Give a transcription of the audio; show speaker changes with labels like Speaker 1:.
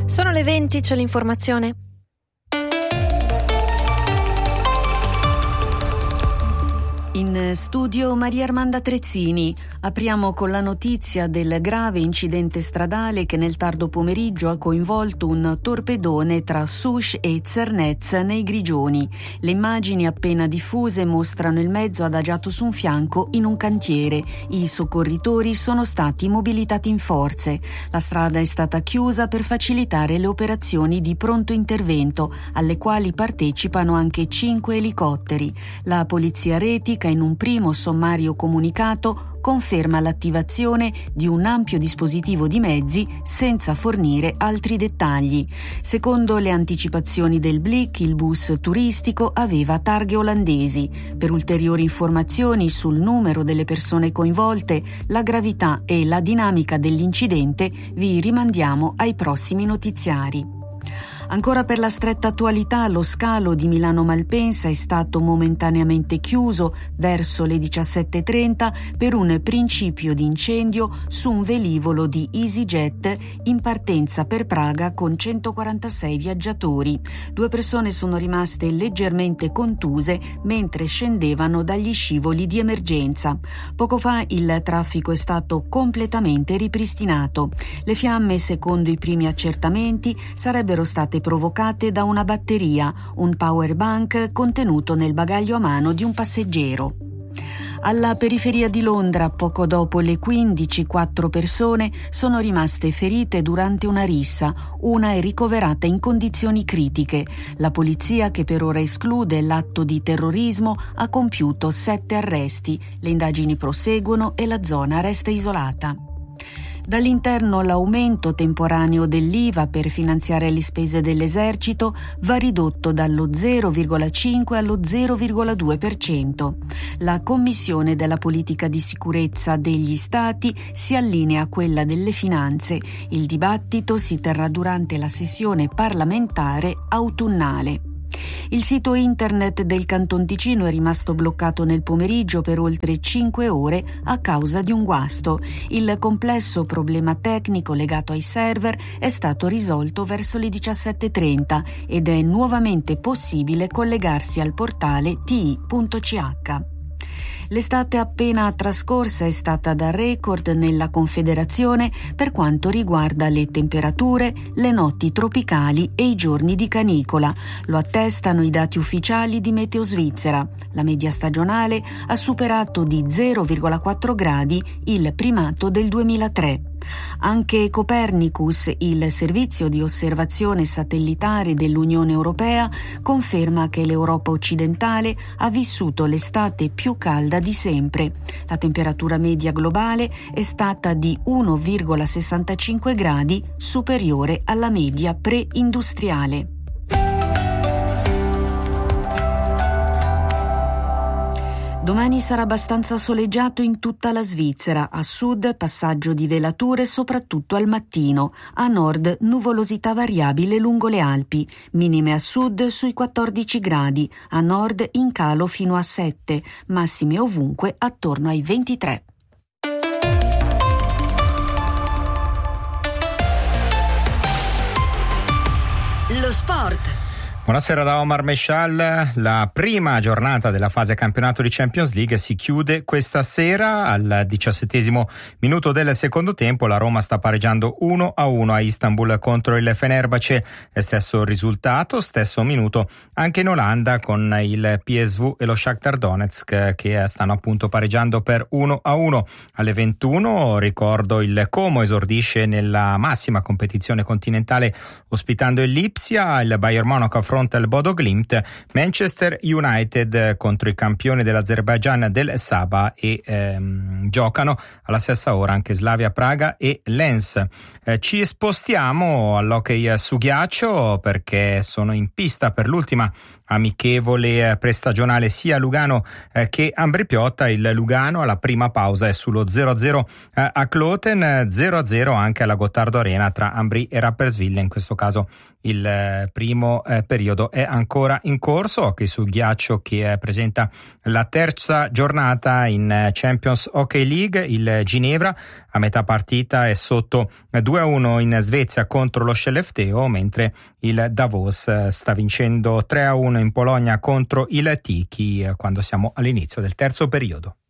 Speaker 1: Sono le 20, c'è l'informazione. In studio Maria Armanda Trezzini. Apriamo con la notizia del grave incidente stradale che nel tardo pomeriggio ha coinvolto un torpedone tra Sush e Zernez nei Grigioni. Le immagini appena diffuse mostrano il mezzo adagiato su un fianco in un cantiere. I soccorritori sono stati mobilitati in forze. La strada è stata chiusa per facilitare le operazioni di pronto intervento, alle quali partecipano anche 5 elicotteri. La polizia retica in un primo sommario comunicato conferma l'attivazione di un ampio dispositivo di mezzi senza fornire altri dettagli. Secondo le anticipazioni del Blick, il bus turistico aveva targhe olandesi. Per ulteriori informazioni sul numero delle persone coinvolte, la gravità e la dinamica dell'incidente vi rimandiamo ai prossimi notiziari. Ancora per la stretta attualità, lo scalo di Milano Malpensa è stato momentaneamente chiuso verso le 17:30 per un principio di incendio su un velivolo di EasyJet in partenza per Praga con 146 viaggiatori. 2 persone sono rimaste leggermente contuse mentre scendevano dagli scivoli di emergenza. Poco fa il traffico è stato completamente ripristinato. Le fiamme, secondo i primi accertamenti, sarebbero state provocate da una batteria, un power bank contenuto nel bagaglio a mano di un passeggero. Alla periferia di Londra, poco dopo le 15, 4 persone sono rimaste ferite durante una rissa. Una è ricoverata in condizioni critiche. La polizia, che per ora esclude l'atto di terrorismo, ha compiuto 7 arresti. Le indagini proseguono e la zona resta isolata. Dall'interno l'aumento temporaneo dell'IVA per finanziare le spese dell'esercito va ridotto dallo 0,5 allo 0,2%. La Commissione della Politica di Sicurezza degli Stati si allinea a quella delle finanze. Il dibattito si terrà durante la sessione parlamentare autunnale. Il sito internet del Canton Ticino è rimasto bloccato nel pomeriggio per oltre 5 ore a causa di un guasto. Il complesso problema tecnico legato ai server è stato risolto verso le 17:30 ed è nuovamente possibile collegarsi al portale ti.ch. L'estate appena trascorsa è stata da record nella Confederazione per quanto riguarda le temperature, le notti tropicali e i giorni di canicola. Lo attestano i dati ufficiali di Meteo Svizzera. La media stagionale ha superato di 0,4 gradi il primato del 2003. Anche Copernicus, il servizio di osservazione satellitare dell'Unione Europea, conferma che l'Europa occidentale ha vissuto l'estate più calda di sempre. La temperatura media globale è stata di 1,65 gradi, superiore alla media pre-industriale. Domani sarà abbastanza soleggiato in tutta la Svizzera. A sud passaggio di velature soprattutto al mattino. A nord nuvolosità variabile lungo le Alpi. Minime a sud sui 14 gradi. A nord in calo fino a 7. Massime ovunque attorno ai 23.
Speaker 2: Lo sport.
Speaker 3: Buonasera da Omar Meshal. La prima giornata della fase campionato di Champions League si chiude questa sera. Al 17° minuto del secondo tempo la Roma sta pareggiando 1-1 a Istanbul contro il Fenerbahce. Stesso risultato, stesso minuto anche in Olanda con il PSV e lo Shakhtar Donetsk che stanno appunto pareggiando per 1-1. Alle 21, ricordo, il Como esordisce nella massima competizione continentale ospitando il Lipsia. Il Bayern Monaco affronta il Bodo Glimt, Manchester United contro i campioni dell'Azerbaijan del Sabah e giocano alla stessa ora anche Slavia Praga e Lens. Ci spostiamo all'hockey su ghiaccio perché sono in pista per l'ultima amichevole prestagionale sia a Lugano che Ambri-Piotta. Il Lugano alla prima pausa è sullo 0-0 a Kloten, 0-0 anche alla Gottardo Arena tra Ambri e Rapperswil. In questo caso il primo periodo è ancora in corso. Hockey su ghiaccio che presenta la terza giornata in Champions Hockey League. Il Ginevra a metà partita è sotto 2-1 in Svezia contro lo Skellefteå, mentre il Davos sta vincendo 3-1 in Polonia contro il Tiki quando siamo all'inizio del terzo periodo.